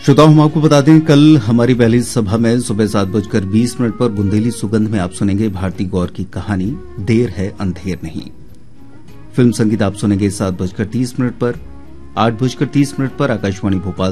श्रोताओं, हम आपको बता दें कल हमारी पहली सभा में सुबह 7:20 पर बुंदेली सुगंध में आप सुनेंगे भारती गौर की कहानी देर है अंधेर नहीं। फिल्म संगीत आप सुनेंगे 7:30 पर। 8:30 पर आकाशवाणी भोपाल